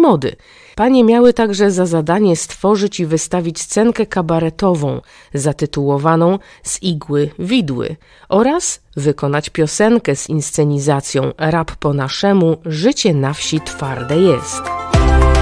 mody. Panie miały także za zadanie stworzyć i wystawić scenkę kabaretową zatytułowaną „Z igły widły” oraz wykonać piosenkę z inscenizacją „Rap po naszemu, życie na wsi twarde jest”.